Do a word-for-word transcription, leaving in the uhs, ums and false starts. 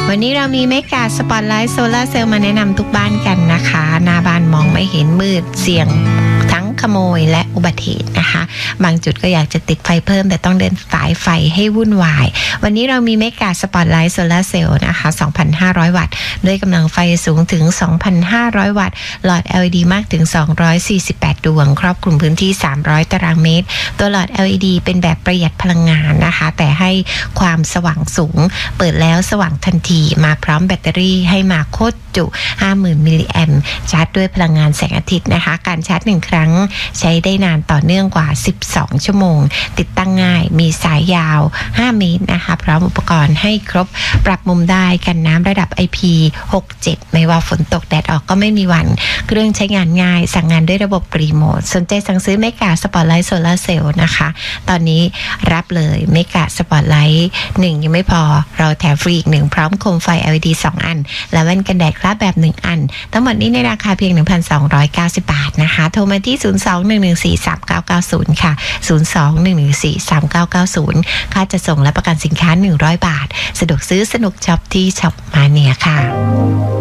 วันนี้เรามีเมกะสปอตไลท์โซลาร์เซลล์มาแนะนำทุกบ้านกันนะคะหน้าบ้านมองไม่เห็นมืดเสี่ยงทั้งขโมยและอุบัติเหตุนะคะบางจุดก็อยากจะติดไฟเพิ่มแต่ต้องเดินสายไฟให้วุ่นวายวันนี้เรามีเมกะสปอตไลท์โซลาร์เซลล์นะคะ สองพันห้าร้อย วัตต์ด้วยกำลังไฟสูงถึง สองพันห้าร้อย วัตต์หลอด แอล อี ดี มากถึงสองร้อยสี่สิบแปดดวงครอบคลุมพื้นที่สามร้อยตารางเมตรตัวหลอด แอล อี ดี เป็นแบบประหยัดพลังงานนะคะแต่ให้ความสว่างสูงเปิดแล้วสว่างทันทีมาพร้อมแบตเตอรี่ให้มาโคตรจุ ห้าหมื่น มิลลิแอมป์ชาร์จด้วยพลังงานแสงอาทิตย์นะคะการชาร์จหนึ่งครั้งใช้ได้นานต่อเนื่องกว่าสิบสองชั่วโมงติดตั้งง่ายมีสายยาวห้าเมตรนะคะพร้อมอุปกรณ์ให้ครบปรับมุมได้กันน้ำระดับ ไอ พี หกเจ็ด ไม่ว่าฝนตกแดดออกก็ไม่มีวันเครื่องใช้งานง่ายสั่งงานด้วยระบบรีโมทสนใจสั่งซื้อเมกะสปอตไลท์โซลาร์เซลล์นะคะตอนนี้รับเลยเมกะสปอตไลท์หนึ่งยังไม่พอเราแถมฟรีอีกหนึ่งพร้อมโคมไฟ แอล อี ดี สองอันและแว่นกันแดดคราบแบบหนึ่งอันทั้งหมดนี้ในราคาเพียง หนึ่งพันสองร้อยเก้าสิบ บาทนะคะโทรมาที่ศูนย์ สอง หนึ่ง หนึ่ง สี่ สาม เก้า เก้า ศูนย์ค่ะศูนย์ สอง หนึ่ง หนึ่ง สี่ สาม เก้า เก้า ศูนย์ค่าจะส่งและประกันสินค้าหนึ่งร้อยบาทสะดวกซื้อสนุกช็อปที่ช็อปมาเนียค่ะ